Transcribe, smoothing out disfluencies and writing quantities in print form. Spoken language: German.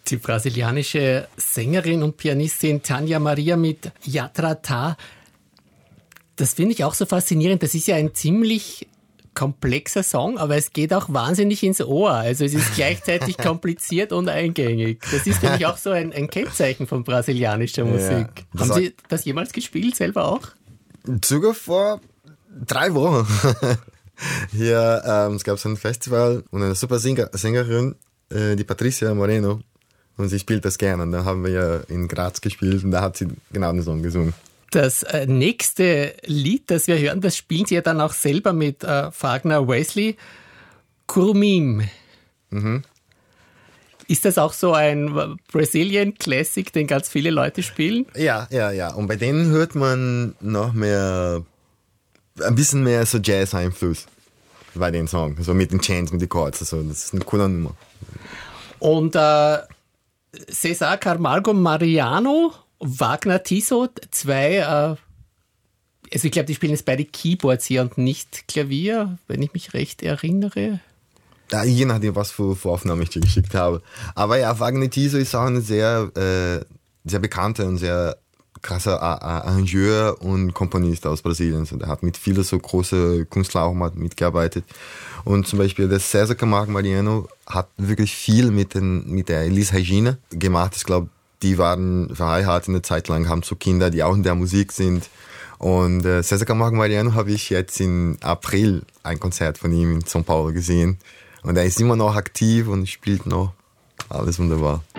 Die brasilianische Sängerin und Pianistin Tânia Maria mit Yatrata. Das finde ich auch so faszinierend. Das ist ja ein ziemlich komplexer Song, aber es geht auch wahnsinnig ins Ohr. Also es ist gleichzeitig kompliziert und eingängig. Das ist nämlich auch so ein Kennzeichen von brasilianischer Musik. Ja, Haben Sie das jemals gespielt, selber auch? Sogar vor 3 Wochen. Hier, es gab so ein Festival und eine super Sängerin, die Patricia Moreno, und sie spielt das gerne. Und da haben wir ja in Graz gespielt und da hat sie genau den Song gesungen. Das nächste Lied, das wir hören, das spielen Sie ja dann auch selber mit Fagner Wesley. Curumim. Mhm. Ist das auch so ein Brazilian Classic, den ganz viele Leute spielen? Ja. Und bei denen hört man noch mehr, ein bisschen mehr so Jazz-Einfluss bei den Songs. So mit den Chants, mit den Chords. Also das ist eine coole Nummer. Und César Camargo Mariano, Wagner Tiso, 2, also ich glaube, die spielen jetzt beide Keyboards hier und nicht Klavier, wenn ich mich recht erinnere. Ja, je nachdem, was für Aufnahmen ich dir geschickt habe. Aber ja, Wagner Tiso ist auch ein sehr, sehr bekannter und sehr krasser Arrangeur und Komponist aus Brasilien. Und er hat mit vielen so großen Künstlern auch mal mitgearbeitet. Und zum Beispiel der César Camargo Mariano hat wirklich viel mit der Elis Regina gemacht. Ich glaube, die waren verheiratet eine Zeit lang, haben so Kinder, die auch in der Musik sind. Und César Camargo Mariano habe ich jetzt im April ein Konzert von ihm in São Paulo gesehen. Und er ist immer noch aktiv und spielt noch. Alles wunderbar.